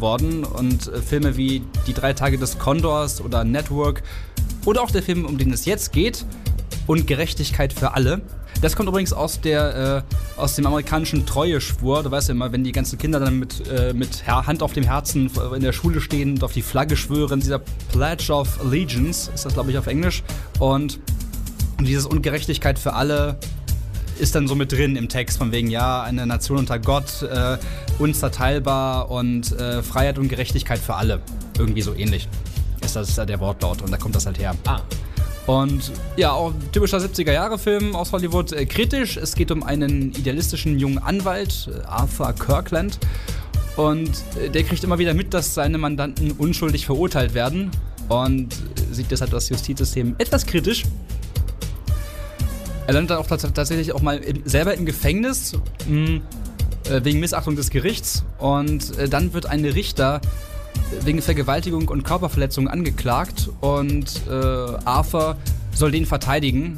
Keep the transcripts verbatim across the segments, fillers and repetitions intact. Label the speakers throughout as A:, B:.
A: geworden. Und äh, Filme wie Die drei Tage des Kondors oder Network oder auch der Film, um den es jetzt geht, und Gerechtigkeit für alle. Das kommt übrigens aus, der, äh, aus dem amerikanischen Treueschwur. Du weißt ja immer, wenn die ganzen Kinder dann mit, äh, mit Hand auf dem Herzen in der Schule stehen und auf die Flagge schwören, dieser Pledge of Allegiance ist das, glaube ich, auf Englisch. Und dieses Ungerechtigkeit für alle ist dann so mit drin im Text, von wegen, ja, eine Nation unter Gott, äh, unzerteilbar und äh, Freiheit und Gerechtigkeit für alle. Irgendwie so ähnlich ist das der Wortlaut und da kommt das halt her.
B: Ah.
A: Und ja, auch ein typischer siebziger-Jahre-Film aus Hollywood. Äh, kritisch, es geht um einen idealistischen jungen Anwalt, äh, Arthur Kirkland. Und äh, der kriegt immer wieder mit, dass seine Mandanten unschuldig verurteilt werden. Und äh, sieht deshalb das Justizsystem etwas kritisch. Er landet dann auch tats- tatsächlich auch mal im, selber im Gefängnis, mh, äh, wegen Missachtung des Gerichts. Und äh, dann wird ein Richter wegen Vergewaltigung und Körperverletzung angeklagt und äh, Arthur soll den verteidigen.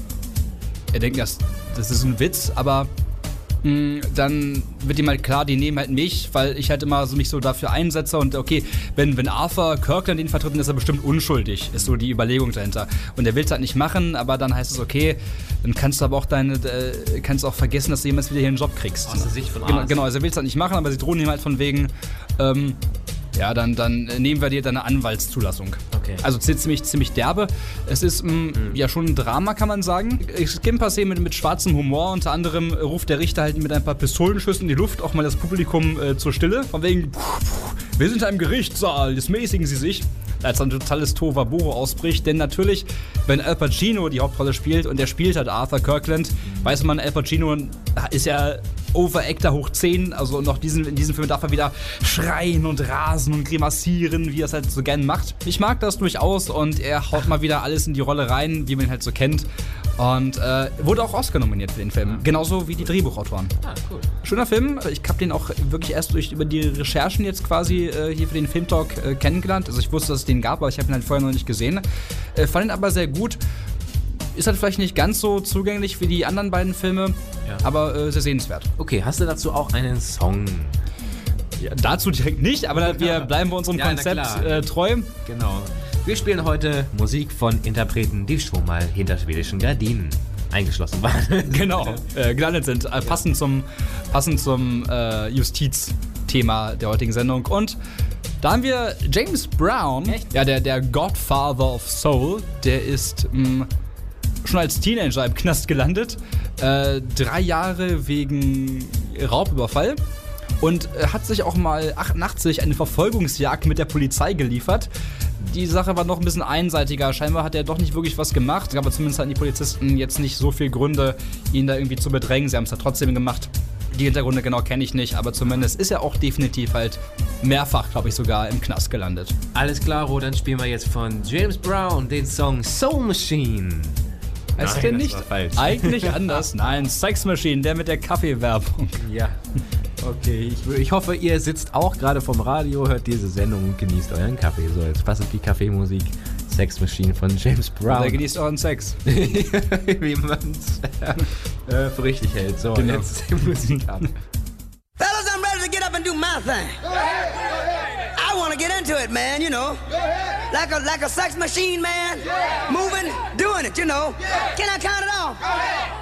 A: Er denkt, das, das ist ein Witz, aber mh, dann wird ihm halt klar, die nehmen halt mich, weil ich halt immer so mich so dafür einsetze und okay, wenn, wenn Arthur Kirkland den vertritt, dann ist er bestimmt unschuldig, ist so die Überlegung dahinter. Und er will es halt nicht machen, aber dann heißt es, okay, dann kannst du aber auch deine, äh, kannst du auch vergessen, dass du jemals wieder hier einen Job kriegst.
B: Aus der Sicht von
A: Genau,
B: Arthur.
A: genau, also er will es halt nicht machen, aber sie drohen ihm halt von wegen, ähm, ja, dann, dann nehmen wir dir deine Anwaltszulassung.
B: Okay.
A: Also ziemlich, ziemlich derbe. Es ist mh, mhm. ja schon ein Drama, kann man sagen. Es gibt ein paar Szenen mit, mit schwarzem Humor. Unter anderem ruft der Richter halt mit ein paar Pistolenschüssen in die Luft auch mal das Publikum äh, zur Stille. Von wegen, wir sind im Gerichtssaal, jetzt mäßigen sie sich. Als dann ein totales Tohuwabohu ausbricht. Denn natürlich, wenn Al Pacino die Hauptrolle spielt und der spielt halt Arthur Kirkland, mhm. weiß man, Al Pacino ist ja Overactor hoch zehn, also noch diesen, in diesem Film darf er wieder schreien und rasen und grimassieren, wie er es halt so gern macht. Ich mag das durchaus und er haut mal wieder alles in die Rolle rein, wie man ihn halt so kennt. Und äh, wurde auch Oscar nominiert für den Film, genauso wie die Drehbuchautoren.
B: Ah, cool.
A: Schöner Film, ich habe den auch wirklich erst durch über die Recherchen jetzt quasi äh, hier für den Filmtalk äh, kennengelernt. Also ich wusste, dass es den gab, aber ich habe ihn halt vorher noch nicht gesehen. Äh, fand ihn aber sehr gut. Ist halt vielleicht nicht ganz so zugänglich wie die anderen beiden Filme, ja. aber äh, sehr sehenswert.
B: Okay, hast du dazu auch einen Song?
A: Ja, dazu direkt nicht, aber wir bleiben bei unserem
B: ja,
A: Konzept äh, treu.
B: Genau. Wir spielen heute Musik von Interpreten, die schon mal hinter schwedischen Gardinen eingeschlossen waren.
A: Genau, äh, gelandet sind. Äh, passend zum, passend zum äh, Justizthema der heutigen Sendung. Und da haben wir James Brown,
B: Echt?
A: ja, der, der Godfather of Soul, der ist mh, schon als Teenager im Knast gelandet. Äh, drei Jahre wegen Raubüberfall. Und äh, hat sich auch mal achtundachtzig eine Verfolgungsjagd mit der Polizei geliefert. Die Sache war noch ein bisschen einseitiger. Scheinbar hat er doch nicht wirklich was gemacht. Aber zumindest hatten die Polizisten jetzt nicht so viel Gründe, ihn da irgendwie zu bedrängen. Sie haben es ja trotzdem gemacht. Die Hintergründe genau kenne ich nicht, aber zumindest ist er auch definitiv halt mehrfach, glaube ich, sogar im Knast gelandet.
B: Alles klar, Ro, dann spielen wir jetzt von James Brown den Song Soul Machine.
A: Heißt der nicht eigentlich anders? Nein, Sex Machine, der mit der Kaffeewerbung.
B: Ja. Okay, ich, ich hoffe, ihr sitzt auch gerade vom Radio, hört diese Sendung und genießt euren Kaffee. So, jetzt passt die Kaffeemusik. Sex Machine von James Brown.
A: Der genießt euren Sex.
B: Wie man es äh, für richtig hält. So,
A: genau.
B: Jetzt die Musik ab.
C: Fellas, I'm ready to get up and do my thing.
D: Go ahead, go ahead.
C: I want to get into it, man, you know.
D: Go ahead.
C: Like a like a sex machine, man.
D: Yeah.
C: Moving, doing it, you know.
D: Yeah.
C: Can I count it off?
D: Go ahead.